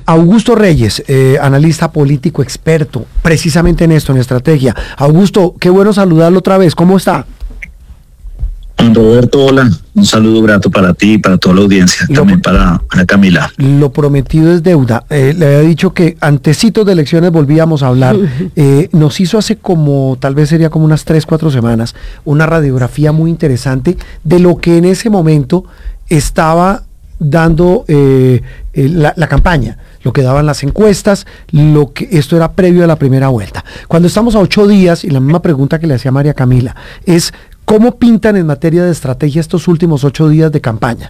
Augusto Reyes, analista político experto, precisamente en esto, en estrategia. Augusto, qué bueno saludarlo otra vez. ¿Cómo está? Roberto, hola. Un saludo grato para ti y para toda la audiencia, también para Camila. Lo prometido es deuda. Le había dicho que antecitos de elecciones volvíamos a hablar. Nos hizo hace tal vez sería como unas 3-4 semanas, una radiografía muy interesante de lo que en ese momento estaba dando la campaña, lo que daban las encuestas, esto era previo a la primera vuelta. Cuando estamos a 8 días, y la misma pregunta que le hacía María Camila, es ¿cómo pintan en materia de estrategia estos últimos 8 días de campaña?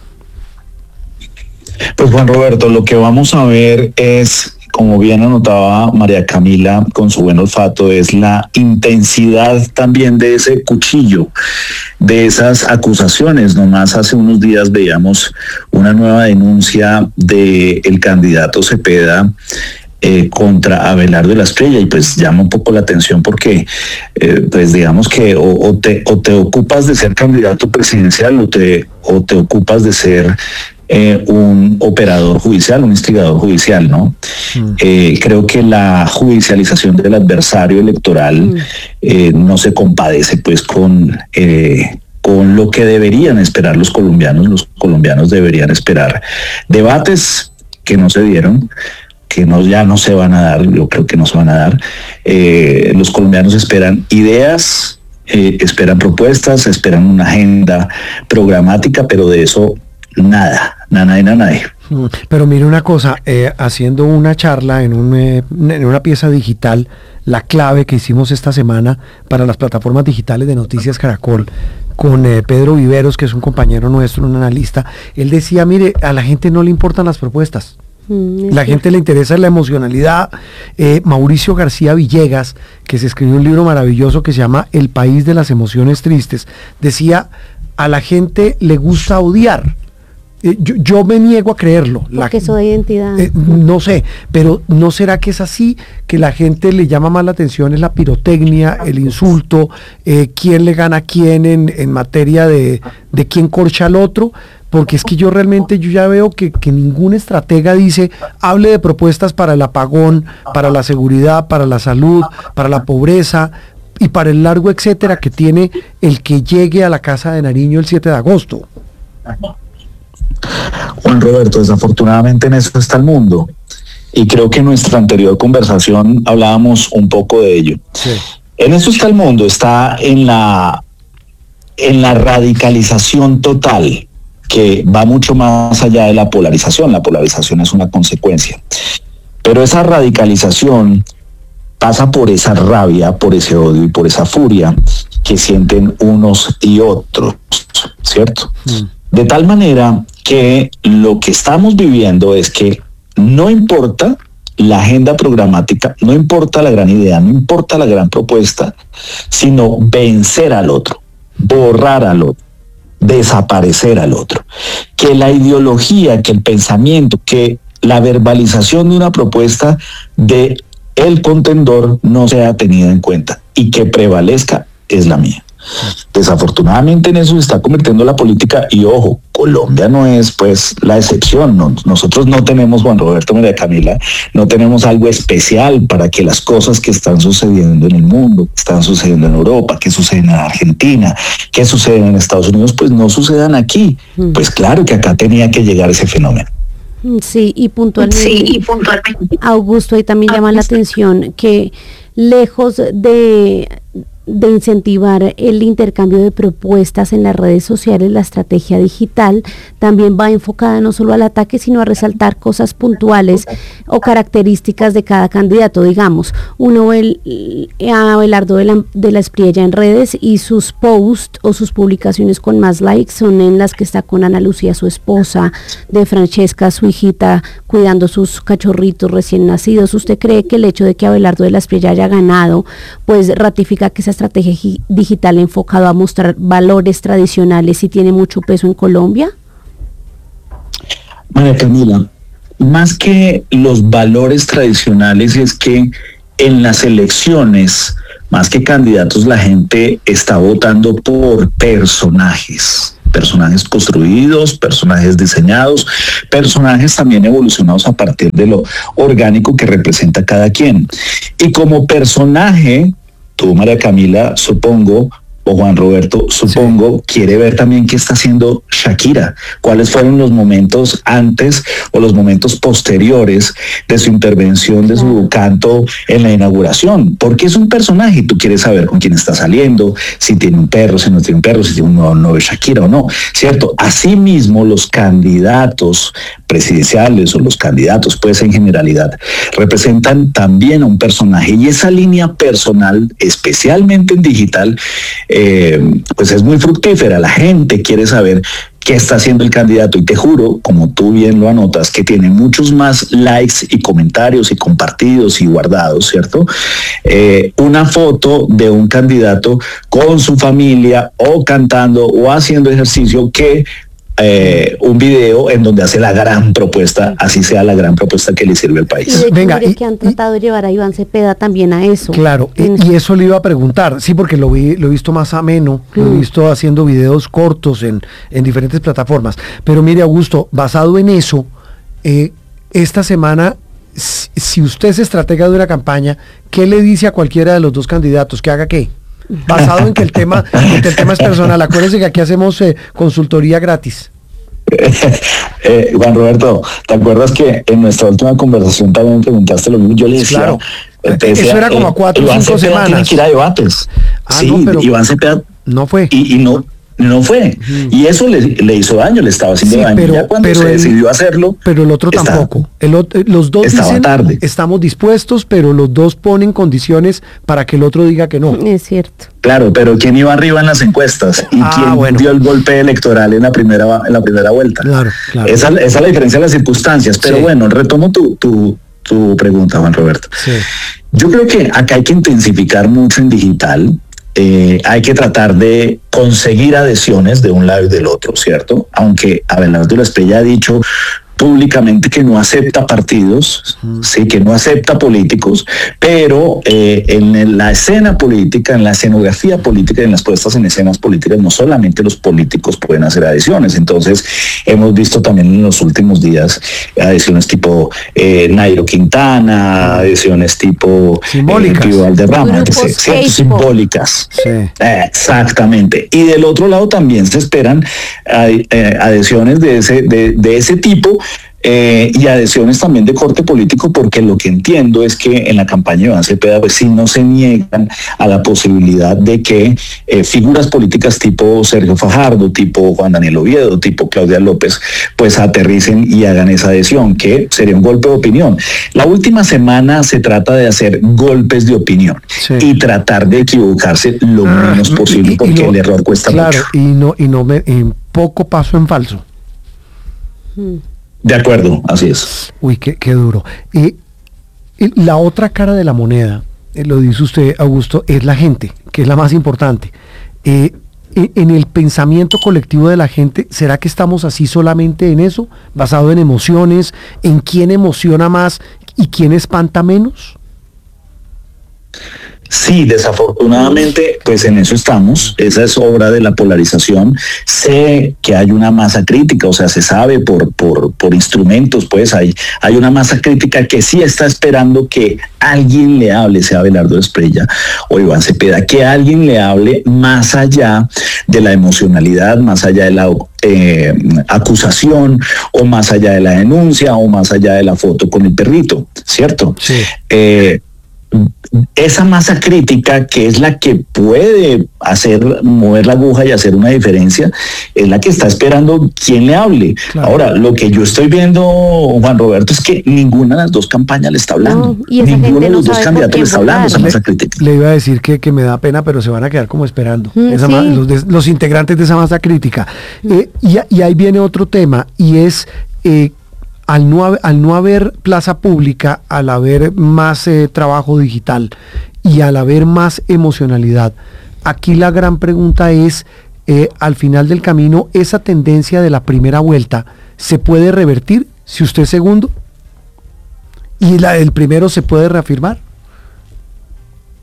Pues Juan Roberto, lo que vamos a ver es, como bien anotaba María Camila con su buen olfato, es la intensidad también de ese cuchillo, de esas acusaciones. Nomás hace unos días veíamos una nueva denuncia del candidato Cepeda contra Abelardo de la Espriella, y pues llama un poco la atención porque pues digamos que o te ocupas de ser candidato presidencial o te ocupas de ser un operador judicial, un instigador judicial, ¿no? Creo que la judicialización del adversario electoral no se compadece pues con lo que deberían esperar los colombianos. Los colombianos deberían esperar debates que no se dieron, que ya no se van a dar. Yo creo que no se van a dar. Los colombianos esperan ideas, esperan propuestas, esperan una agenda programática, pero de eso nada. Pero mire una cosa, haciendo una charla en una pieza digital, la clave que hicimos esta semana para las plataformas digitales de Noticias Caracol, con Pedro Viveros, que es un compañero nuestro, un analista, él decía, mire, a la gente no le importan las propuestas. La gente le interesa la emocionalidad. Mauricio García Villegas, que se escribió un libro maravilloso que se llama El país de las emociones tristes, decía, a la gente le gusta odiar. Yo me niego a creerlo. Porque eso de identidad. No sé, pero ¿no será que es así? Que la gente le llama más la atención es la pirotecnia, el insulto, quién le gana a quién en materia de quién corcha al otro. Porque es que yo ya veo que ningún estratega dice, hable de propuestas para el apagón, para la seguridad, para la salud, para la pobreza y para el largo etcétera que tiene el que llegue a la Casa de Nariño el 7 de agosto. Juan Roberto, desafortunadamente en eso está el mundo. Y creo que en nuestra anterior conversación hablábamos un poco de ello. Sí. En eso está el mundo, está en la radicalización total, que va mucho más allá de la polarización. La polarización es una consecuencia. Pero esa radicalización pasa por esa rabia, por ese odio y por esa furia que sienten unos y otros, ¿cierto? De tal manera que lo que estamos viviendo es que no importa la agenda programática, no importa la gran idea, no importa la gran propuesta, sino vencer al otro, borrar al otro, desaparecer al otro. Que la ideología, que el pensamiento, que la verbalización de una propuesta de el contendor no sea tenida en cuenta y que prevalezca es la mía. Desafortunadamente en eso se está convirtiendo la política y ojo, Colombia no es pues la excepción. Nosotros no tenemos, Juan Roberto, María Camila, no tenemos algo especial para que las cosas que están sucediendo en el mundo, que están sucediendo en Europa, que suceden en Argentina, que suceden en Estados Unidos, pues no sucedan aquí. Pues claro que acá tenía que llegar ese fenómeno. Sí, y puntualmente, Augusto, ahí también llama la atención que lejos de incentivar el intercambio de propuestas en las redes sociales, la estrategia digital también va enfocada no solo al ataque, sino a resaltar cosas puntuales o características de cada candidato. Digamos, uno ve a Abelardo de la Espriella en redes y sus posts o sus publicaciones con más likes son en las que está con Ana Lucía, su esposa, de Francesca, su hijita, cuidando sus cachorritos recién nacidos. ¿Usted cree que el hecho de que Abelardo de la Espriella haya ganado, pues ratifica que esa estrategia digital enfocado a mostrar valores tradicionales y tiene mucho peso en Colombia? María Camila, más que los valores tradicionales es que en las elecciones, más que candidatos, la gente está votando por personajes. personajes construidos, personajes diseñados, personajes también evolucionados a partir de lo orgánico que representa cada quien. Y como personaje, tú, María Camila, supongo, o Juan Roberto, supongo, quiere ver también qué está haciendo Shakira, cuáles fueron los momentos antes o los momentos posteriores de su intervención, de su canto en la inauguración, porque es un personaje y tú quieres saber con quién está saliendo, si tiene un perro, si no tiene un perro, si tiene un nuevo novio Shakira o no, ¿cierto? Asimismo, los candidatos presidenciales o los candidatos, pues en generalidad, representan también a un personaje, y esa línea personal, especialmente en digital, pues es muy fructífera. La gente quiere saber qué está haciendo el candidato, y te juro, como tú bien lo anotas, que tiene muchos más likes y comentarios y compartidos y guardados, ¿cierto? Una foto de un candidato con su familia o cantando o haciendo ejercicio que un video en donde hace la gran propuesta, así sea la gran propuesta que le sirve al país. Y de hecho, venga, que han tratado de llevar a Iván Cepeda también a eso. Claro, y eso le iba a preguntar, sí, porque lo he visto más ameno, lo he visto haciendo videos cortos en diferentes plataformas. Pero mire, Augusto, basado en eso, esta semana, si usted es estratega de una campaña, ¿qué le dice a cualquiera de los dos candidatos? ¿Que haga qué? Basado en que el tema es personal. Acuérdense que aquí hacemos consultoría gratis. Juan Roberto, ¿te acuerdas que en nuestra última conversación también me preguntaste lo mismo? Yo le decía, claro, decía, eso era como a 4 o 5 semanas. Tiene que ir a debates. Sí, no, pero Iván Cepeda no fue. Y no fue. Y eso le hizo daño, le estaba haciendo daño. Pero, ya cuando se decidió hacerlo. Pero el otro tampoco. Los dos dicen, tarde. Estamos dispuestos, pero los dos ponen condiciones para que el otro diga que no. Es cierto. Claro, pero ¿quién iba arriba en las encuestas? ¿Y quién dio el golpe electoral en la primera vuelta? Claro. Esa es la diferencia de las circunstancias. Pero bueno, retomo tu pregunta, Juan Roberto. Sí. Yo creo que acá hay que intensificar mucho en digital. Hay que tratar de conseguir adhesiones de un lado y del otro, ¿cierto? Aunque Abelardo Espriella ha dicho públicamente que no acepta partidos, sí, que no acepta políticos, pero en la escena política, en la escenografía política, en las puestas en escenas políticas, no solamente los políticos pueden hacer adhesiones. Entonces, hemos visto también en los últimos días adhesiones tipo Nairo Quintana, adhesiones tipo Pío Valderrama, simbólicas. Sí. Exactamente. Y del otro lado también se esperan adhesiones de ese tipo, y adhesiones también de corte político, porque lo que entiendo es que en la campaña de Iván Cepeda, pues sí, no se niegan a la posibilidad de que figuras políticas tipo Sergio Fajardo, tipo Juan Daniel Oviedo, tipo Claudia López, pues aterricen y hagan esa adhesión, que sería un golpe de opinión. La última semana se trata de hacer golpes de opinión, sí, y tratar de equivocarse lo menos posible, porque el error cuesta mucho. Claro, y poco paso en falso. De acuerdo, así es. Uy, qué duro. La otra cara de la moneda, lo dice usted, Augusto, es la gente, que es la más importante. En el pensamiento colectivo de la gente, ¿será que estamos así solamente en eso? ¿Basado en emociones? ¿En quién emociona más y quién espanta menos? Sí, desafortunadamente, pues en eso estamos. Esa es obra de la polarización. Sé que hay una masa crítica, o sea, se sabe por instrumentos, pues hay una masa crítica que sí está esperando que alguien le hable, sea Abelardo Espriella o Iván Cepeda, que alguien le hable más allá de la emocionalidad, más allá de la acusación, o más allá de la denuncia, o más allá de la foto con el perrito, ¿cierto? Sí. Esa masa crítica, que es la que puede mover la aguja y hacer una diferencia, es la que está esperando quien le hable. Claro. Ahora, lo que yo estoy viendo, Juan Roberto, es que ninguna de las dos campañas le está hablando. Ninguno de los dos candidatos le está hablando esa masa crítica. Le iba a decir que me da pena, pero se van a quedar como esperando. Los integrantes de esa masa crítica. Y ahí viene otro tema, y es... Al no haber plaza pública, al haber más trabajo digital y al haber más emocionalidad, aquí la gran pregunta es, al final del camino, ¿esa tendencia de la primera vuelta se puede revertir si usted es segundo? ¿Y la del primero se puede reafirmar?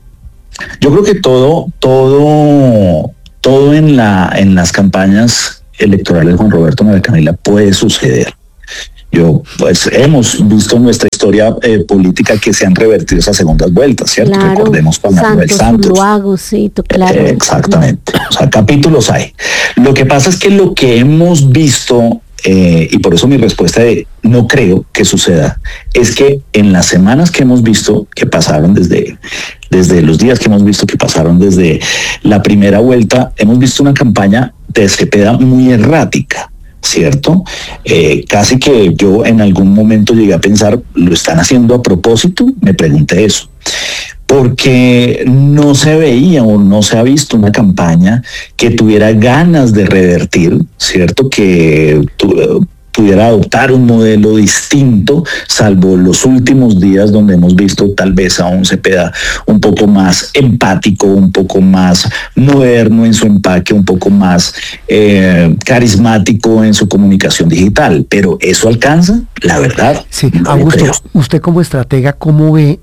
Yo creo que todo en las campañas electorales, Juan Roberto, María Camila, puede suceder. Pues hemos visto en nuestra historia política que se han revertido esas segundas vueltas, ¿cierto? Claro, Recordemos con Manuel Santos. Claro. Exactamente. O sea, capítulos hay. Lo que pasa es que lo que hemos visto, y por eso mi respuesta de no creo que suceda, es que en las semanas que hemos visto que pasaron desde los días que hemos visto que pasaron desde la primera vuelta, hemos visto una campaña de Cepeda muy errática, ¿cierto? Casi que yo en algún momento llegué a pensar, ¿lo están haciendo a propósito? Me pregunté eso, porque no se veía o no se ha visto una campaña que tuviera ganas de revertir, ¿cierto? Que pudiera adoptar un modelo distinto, salvo los últimos días donde hemos visto tal vez a un Cepeda un poco más empático, un poco más moderno en su empaque, un poco más carismático en su comunicación digital. Pero ¿eso alcanza? La verdad. Sí, no, Augusto, usted como estratega, ¿cómo ve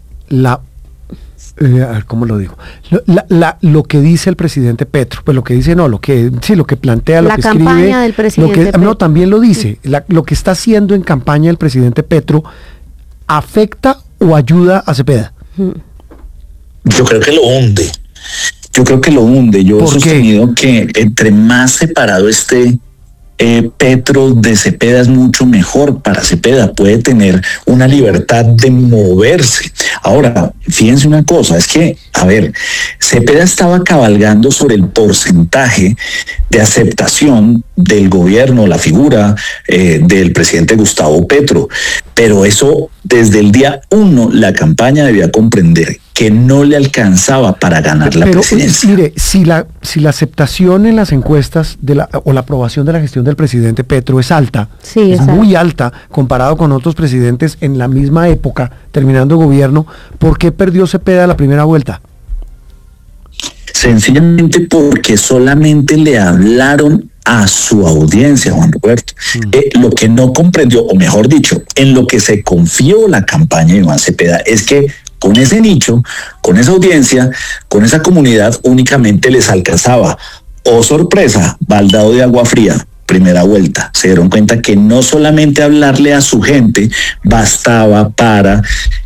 ¿cómo lo digo? Lo que dice el presidente Petro, pues lo que dice no, lo que plantea, lo que escribe. La campaña del presidente Petro. No, también lo dice. Lo que está haciendo en campaña el presidente Petro, ¿afecta o ayuda a Cepeda? Yo creo que lo hunde. Yo he sostenido que entre más separado esté Petro de Cepeda, es mucho mejor para Cepeda, puede tener una libertad de moverse. Ahora, fíjense una cosa, es que, Cepeda estaba cabalgando sobre el porcentaje de aceptación del gobierno, la figura del presidente Gustavo Petro, pero eso desde el día 1 la campaña debía comprender que no le alcanzaba para ganar la presidencia. Mire, si la aceptación en las encuestas o la aprobación de la gestión del presidente Petro es alta, es muy alta comparado con otros presidentes en la misma época, terminando gobierno, ¿por qué perdió Cepeda la primera vuelta? Sencillamente porque solamente le hablaron a su audiencia, Juan Roberto. Lo que no comprendió, o mejor dicho, en lo que se confió la campaña de Iván Cepeda, es que con ese nicho, con esa audiencia, con esa comunidad, únicamente les alcanzaba, oh sorpresa, baldado de agua fría, primera vuelta. Se dieron cuenta que no solamente hablarle a su gente bastaba para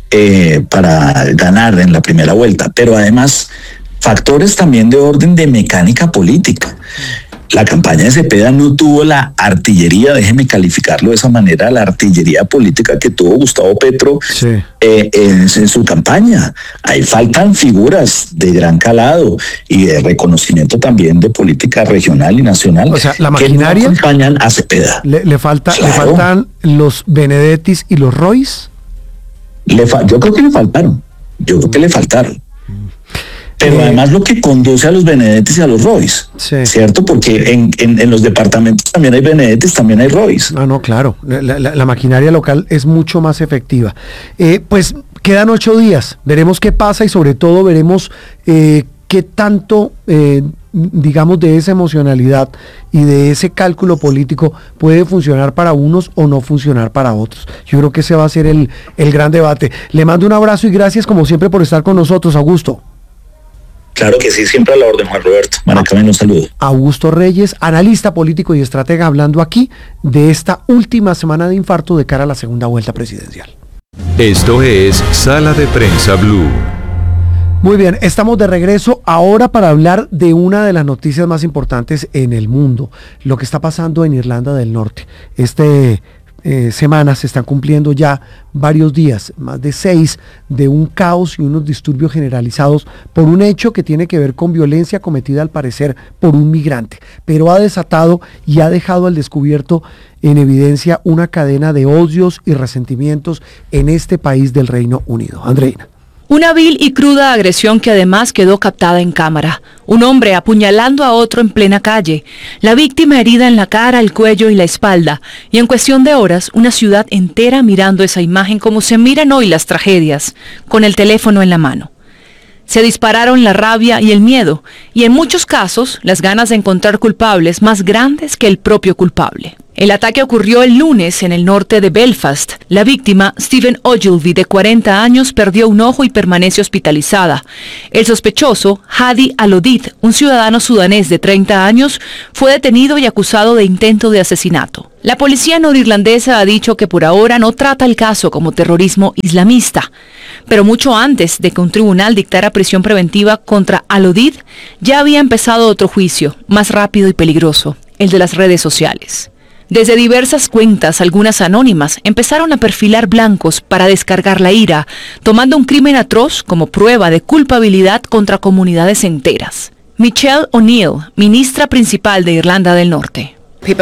ganar en la primera vuelta, pero además factores también de orden de mecánica política. La campaña de Cepeda no tuvo la artillería, déjeme calificarlo de esa manera, la artillería política que tuvo Gustavo Petro en su campaña. Ahí faltan figuras de gran calado y de reconocimiento también de política regional y nacional. O sea, la maquinaria, que no acompañan a Cepeda. ¿Le faltan los Benedettis y los Royce? Yo creo que le faltaron. Pero además lo que conduce a los Benedettis y a los Royce, ¿cierto? Porque en los departamentos también hay Benedettis, también hay Royce. No, claro. La maquinaria local es mucho más efectiva. Pues quedan 8 días. Veremos qué pasa y sobre todo veremos qué tanto, digamos, de esa emocionalidad y de ese cálculo político puede funcionar para unos o no funcionar para otros. Yo creo que ese va a ser el gran debate. Le mando un abrazo y gracias como siempre por estar con nosotros, Augusto. Claro que sí, siempre a la orden, Juan Roberto. Maracamén, un saludo. Augusto Reyes, analista político y estratega, hablando aquí de esta última semana de infarto de cara a la segunda vuelta presidencial. Esto es Sala de Prensa Blue. Muy bien, estamos de regreso ahora para hablar de una de las noticias más importantes en el mundo, lo que está pasando en Irlanda del Norte. Semanas se están cumpliendo ya varios días, más de 6, de un caos y unos disturbios generalizados por un hecho que tiene que ver con violencia cometida al parecer por un migrante, pero ha desatado y ha dejado al descubierto en evidencia una cadena de odios y resentimientos en este país del Reino Unido. Andreina. Una vil y cruda agresión que además quedó captada en cámara. Un hombre apuñalando a otro en plena calle. La víctima herida en la cara, el cuello y la espalda. Y en cuestión de horas, una ciudad entera mirando esa imagen como se miran hoy las tragedias, con el teléfono en la mano. Se dispararon la rabia y el miedo, y en muchos casos, las ganas de encontrar culpables más grandes que el propio culpable. El ataque ocurrió el lunes en el norte de Belfast. La víctima, Stephen Ogilvy, de 40 años, perdió un ojo y permanece hospitalizada. El sospechoso, Hadi Alodid, un ciudadano sudanés de 30 años, fue detenido y acusado de intento de asesinato. La policía norirlandesa ha dicho que por ahora no trata el caso como terrorismo islamista. Pero mucho antes de que un tribunal dictara prisión preventiva contra Alodid, ya había empezado otro juicio, más rápido y peligroso, el de las redes sociales. Desde diversas cuentas, algunas anónimas, empezaron a perfilar blancos para descargar la ira, tomando un crimen atroz como prueba de culpabilidad contra comunidades enteras. Michelle O'Neill, ministra principal de Irlanda del Norte.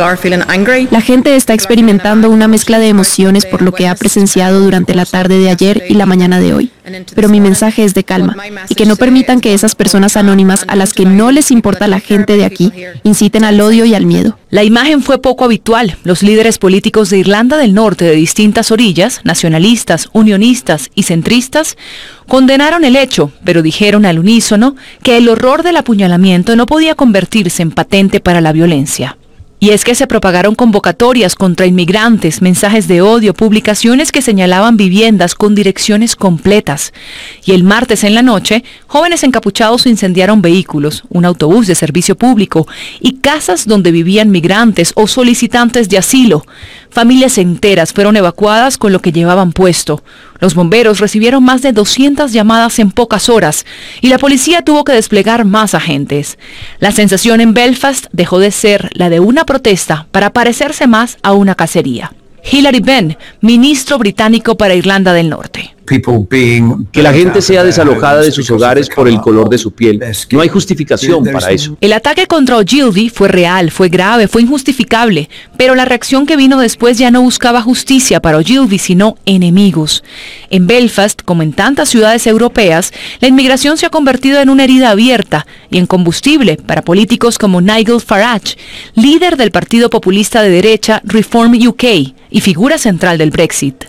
La gente está experimentando una mezcla de emociones por lo que ha presenciado durante la tarde de ayer y la mañana de hoy. Pero mi mensaje es de calma y que no permitan que esas personas anónimas a las que no les importa la gente de aquí inciten al odio y al miedo. La imagen fue poco habitual. Los líderes políticos de Irlanda del Norte de distintas orillas, nacionalistas, unionistas y centristas, condenaron el hecho, pero dijeron al unísono que el horror del apuñalamiento no podía convertirse en patente para la violencia. Y es que se propagaron convocatorias contra inmigrantes, mensajes de odio, publicaciones que señalaban viviendas con direcciones completas. Y el martes en la noche, jóvenes encapuchados incendiaron vehículos, un autobús de servicio público y casas donde vivían migrantes o solicitantes de asilo. Familias enteras fueron evacuadas con lo que llevaban puesto. Los bomberos recibieron más de 200 llamadas en pocas horas y la policía tuvo que desplegar más agentes. La sensación en Belfast dejó de ser la de una protesta para parecerse más a una cacería. Hilary Benn, ministro británico para Irlanda del Norte. Que la gente sea desalojada de sus hogares por el color de su piel. No hay justificación para eso. El ataque contra Ogilvy fue real, fue grave, fue injustificable, pero la reacción que vino después ya no buscaba justicia para Ogilvy, sino enemigos. En Belfast, como en tantas ciudades europeas, la inmigración se ha convertido en una herida abierta y en combustible para políticos como Nigel Farage, líder del partido populista de derecha Reform UK y figura central del Brexit.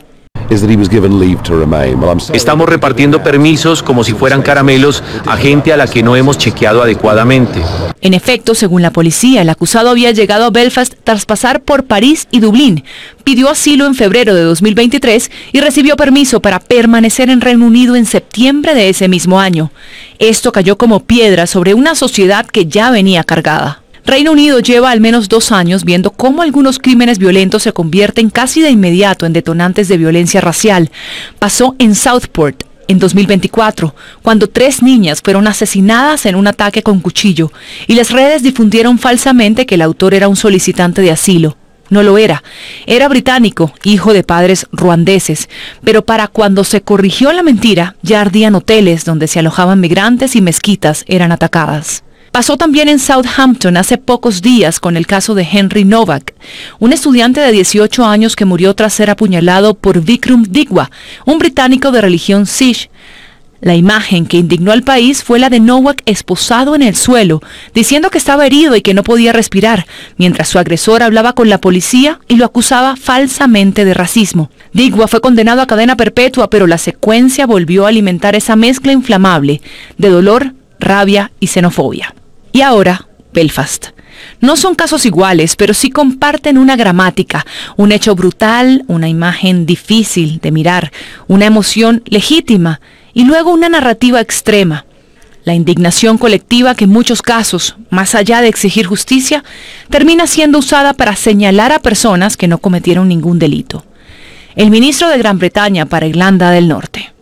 Estamos repartiendo permisos como si fueran caramelos a gente a la que no hemos chequeado adecuadamente. En efecto, según la policía, el acusado había llegado a Belfast tras pasar por París y Dublín. Pidió asilo en febrero de 2023 y recibió permiso para permanecer en Reino Unido en septiembre de ese mismo año. Esto cayó como piedra sobre una sociedad que ya venía cargada. Reino Unido lleva al menos 2 años viendo cómo algunos crímenes violentos se convierten casi de inmediato en detonantes de violencia racial. Pasó en Southport en 2024, cuando 3 niñas fueron asesinadas en un ataque con cuchillo y las redes difundieron falsamente que el autor era un solicitante de asilo. No lo era. Era británico, hijo de padres ruandeses, pero para cuando se corrigió la mentira, ya ardían hoteles donde se alojaban migrantes y mezquitas eran atacadas. Pasó también en Southampton hace pocos días con el caso de Henry Novak, un estudiante de 18 años que murió tras ser apuñalado por Vikram Digwa, un británico de religión Sikh. La imagen que indignó al país fue la de Novak esposado en el suelo, diciendo que estaba herido y que no podía respirar, mientras su agresor hablaba con la policía y lo acusaba falsamente de racismo. Digwa fue condenado a cadena perpetua, pero la secuencia volvió a alimentar esa mezcla inflamable de dolor, rabia y xenofobia. Y ahora, Belfast. No son casos iguales, pero sí comparten una gramática, un hecho brutal, una imagen difícil de mirar, una emoción legítima y luego una narrativa extrema. La indignación colectiva que en muchos casos, más allá de exigir justicia, termina siendo usada para señalar a personas que no cometieron ningún delito. El ministro de Gran Bretaña para Irlanda del Norte.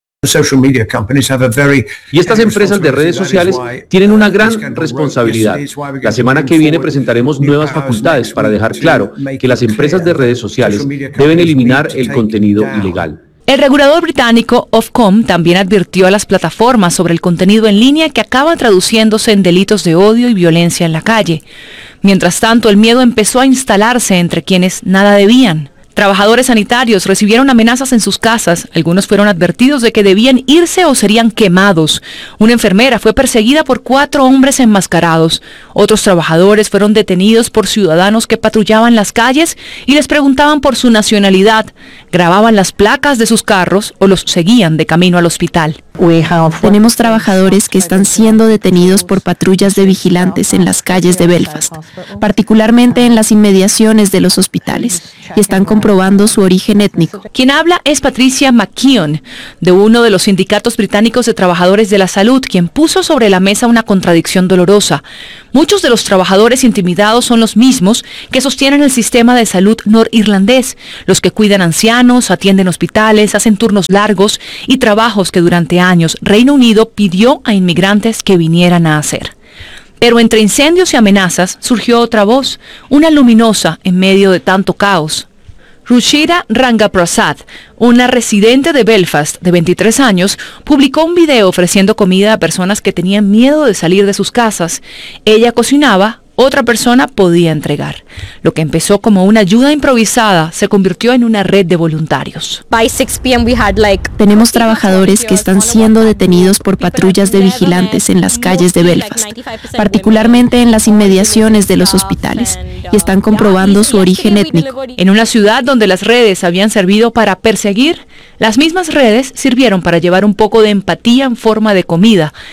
Y estas empresas de redes sociales tienen una gran responsabilidad. La semana que viene presentaremos nuevas facultades para dejar claro que las empresas de redes sociales deben eliminar el contenido ilegal. El regulador británico Ofcom también advirtió a las plataformas sobre el contenido en línea que acaba traduciéndose en delitos de odio y violencia en la calle. Mientras tanto, el miedo empezó a instalarse entre quienes nada debían. Trabajadores sanitarios recibieron amenazas en sus casas, algunos fueron advertidos de que debían irse o serían quemados. Una enfermera fue perseguida por 4 hombres enmascarados. Otros trabajadores fueron detenidos por ciudadanos que patrullaban las calles y les preguntaban por su nacionalidad, grababan las placas de sus carros o los seguían de camino al hospital. Tenemos trabajadores que están siendo detenidos por patrullas de vigilantes en las calles de Belfast, particularmente en las inmediaciones de los hospitales, y están comprobando su origen étnico. Quien habla es Patricia McKeon, de uno de los sindicatos británicos de trabajadores de la salud, quien puso sobre la mesa una contradicción dolorosa. Muchos de los trabajadores intimidados son los mismos que sostienen el sistema de salud norirlandés, los que cuidan ancianos, atienden hospitales, hacen turnos largos y trabajos que durante años Reino Unido pidió a inmigrantes que vinieran a hacer. Pero entre incendios y amenazas surgió otra voz, una luminosa en medio de tanto caos. Ruchira Rangaprasad, una residente de Belfast de 23 años, publicó un video ofreciendo comida a personas que tenían miedo de salir de sus casas. Ella cocinaba, otra persona podía entregar. Lo que empezó como una ayuda improvisada se convirtió en una red de voluntarios. Tenemos trabajadores que están siendo detenidos por patrullas de vigilantes en las calles de Belfast, particularmente en las inmediaciones de los hospitales, y están comprobando su origen étnico. En una ciudad donde las redes habían servido para perseguir, las mismas redes sirvieron para llevar un poco de empatía en forma de comida